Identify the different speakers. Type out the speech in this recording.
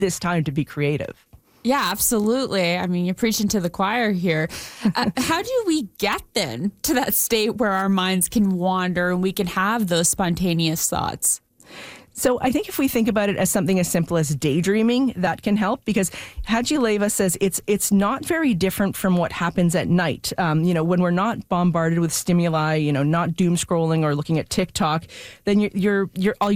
Speaker 1: this time to be creative.
Speaker 2: Yeah, absolutely. I mean, you're preaching to the choir here. How do we get then to that state where our minds can wander and we can have those spontaneous thoughts?
Speaker 1: So I think if we think about it as something as simple as daydreaming, that can help, because Haji Leva says it's not very different from what happens at night. When we're not bombarded with stimuli, not doom scrolling or looking at TikTok, then you're all